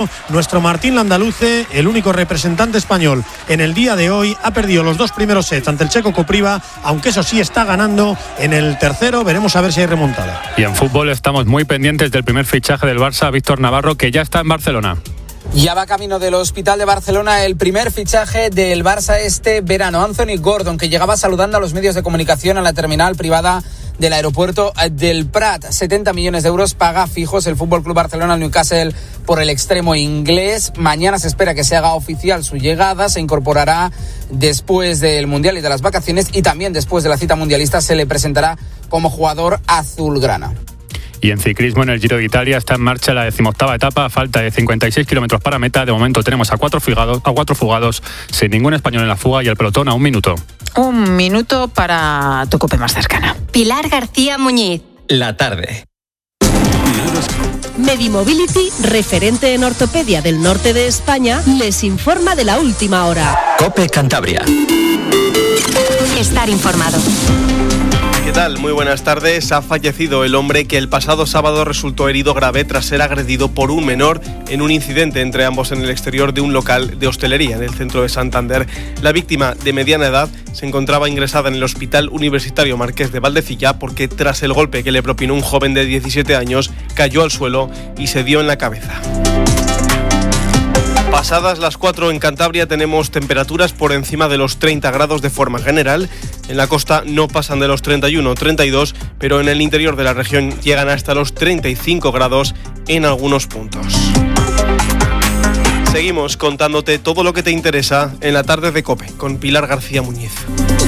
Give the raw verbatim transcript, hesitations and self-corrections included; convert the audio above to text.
nuestro Martín Landaluce, el único representante español en el día de hoy, ha perdido los dos primeros sets ante el checo Kopriva, aunque eso sí está ganando en el tercero. Veremos a ver si hay remontada. Y en fútbol estamos muy pendientes del primer fichaje del Barça, Víctor Navarro, que ya está en Barcelona. Ya va camino del Hospital de Barcelona el primer fichaje del Barça este verano. Anthony Gordon, que llegaba saludando a los medios de comunicación a la terminal privada del aeropuerto del Prat. setenta millones de euros paga fijos el F C Barcelona al Newcastle por el extremo inglés. Mañana se espera que se haga oficial su llegada. Se incorporará después del Mundial y de las vacaciones, y también después de la cita mundialista se le presentará como jugador azulgrana. Y en ciclismo, en el Giro de Italia, está en marcha la decimoctava etapa, a falta de cincuenta y seis kilómetros para meta. De momento tenemos a cuatro fugados, a cuatro fugados, sin ningún español en la fuga, y el pelotón a un minuto. Un minuto para tu cope más cercana. Pilar García Muñiz. La tarde. Medimobility, referente en ortopedia del norte de España, les informa de la última hora. Cope Cantabria. Estar informado. ¿Qué tal? Muy buenas tardes. Ha fallecido el hombre que el pasado sábado resultó herido grave tras ser agredido por un menor en un incidente entre ambos en el exterior de un local de hostelería en el centro de Santander. La víctima, de mediana edad, se encontraba ingresada en el Hospital Universitario Marqués de Valdecilla porque tras el golpe que le propinó un joven de diecisiete años, cayó al suelo y se dio en la cabeza. Pasadas las cuatro en Cantabria tenemos temperaturas por encima de los treinta grados de forma general. En la costa no pasan de los treinta y uno o treinta y dos, pero en el interior de la región llegan hasta los treinta y cinco grados en algunos puntos. Seguimos contándote todo lo que te interesa en la tarde de COPE con Pilar García Muñiz.